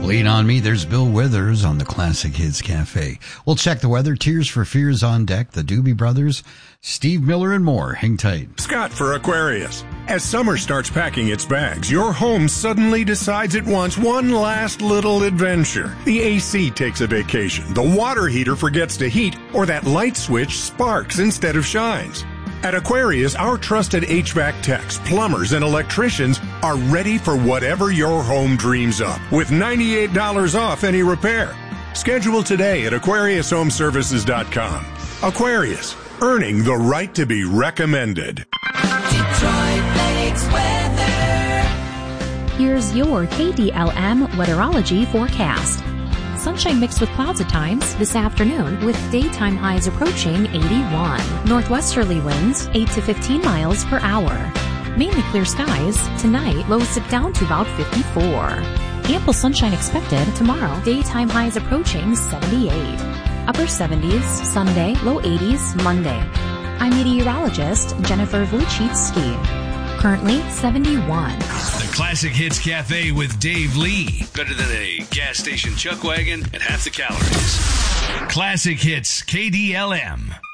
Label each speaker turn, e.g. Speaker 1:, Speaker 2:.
Speaker 1: Lean on Me, there's Bill Withers on the Classic Hits Cafe. We'll check the weather. Tears for Fears on deck, the Doobie Brothers, Steve Miller, and more. Hang tight.
Speaker 2: Scott for Aquarius. As summer starts packing its bags, your home suddenly decides it wants one last little adventure. The AC takes a vacation, the water heater forgets to heat, or that light switch sparks instead of shines. At Aquarius, our trusted HVAC techs, plumbers, and electricians are ready for whatever your home dreams up with $98 off any repair. Schedule today at AquariusHomeservices.com. Aquarius, earning the right to be recommended.
Speaker 3: Detroit Lakes weather.
Speaker 4: Here's your KDLM weatherology forecast. Sunshine mixed with clouds at times this afternoon with daytime highs approaching 81. Northwesterly winds 8 to 15 miles per hour. Mainly clear skies. Tonight, lows dip down to about 54. Ample sunshine expected tomorrow. Daytime highs approaching 78. Upper 70s Sunday, low 80s Monday. I'm meteorologist Jennifer Vlichitsky. Currently 71.
Speaker 5: The Classic Hits Cafe with Dave Lee. Better than a gas station chuck wagon at half the calories. Classic Hits KDLM.